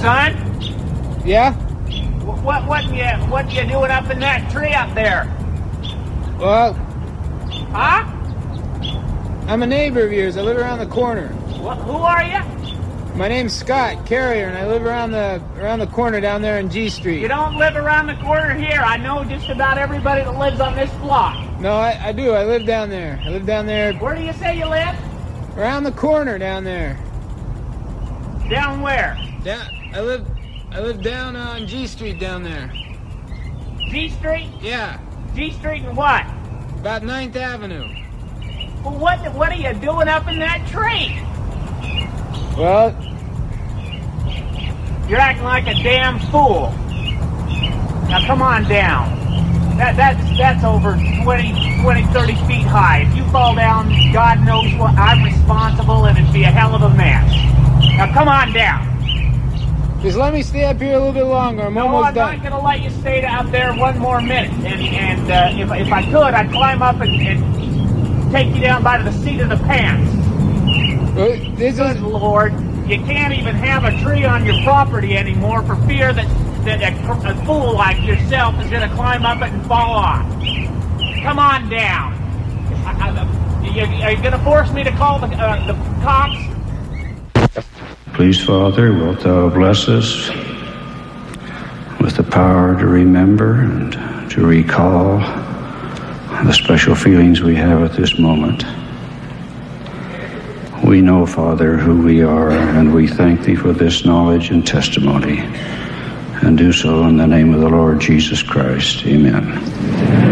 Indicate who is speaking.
Speaker 1: son?
Speaker 2: Yeah?
Speaker 1: What you doing up in that tree up there?
Speaker 2: Well,
Speaker 1: Huh?
Speaker 2: I'm a neighbor of yours. I live around the corner.
Speaker 1: Who are you?
Speaker 2: My name's Scott Carrier, and I live around the corner down there in G Street.
Speaker 1: You don't live around the corner here. I know just about everybody that lives on this block.
Speaker 2: No, I do. I live down there. I live down there.
Speaker 1: Where do you say you live?
Speaker 2: Around the corner down there.
Speaker 1: Down where?
Speaker 2: I live down on G Street down there.
Speaker 1: G Street?
Speaker 2: Yeah.
Speaker 1: G Street and what?
Speaker 2: About 9th Avenue.
Speaker 1: Well, what are you doing up in that tree?
Speaker 2: Well,
Speaker 1: you're acting like a damn fool. Now come on down. That's over 20, 30 feet high. If you fall down, God knows what, I'm responsible, and it'd be a hell of a mess. Now come on down.
Speaker 2: Just let me stay up here a little bit longer. I'm almost done.
Speaker 1: I'm not going to let you stay up there one more minute. And if I could, I'd climb up and take you down by the seat of the pants. Good Lord, you can't even have a tree on your property anymore for fear that a fool like yourself is going to climb up it and fall off. Come on down. Are you going to force me to call the cops?
Speaker 3: Please, Father, wilt thou bless us with the power to remember and to recall the special feelings we have at this moment. We know, Father, who we are, and we thank Thee for this knowledge and testimony, and do so in the name of the Lord Jesus Christ. Amen.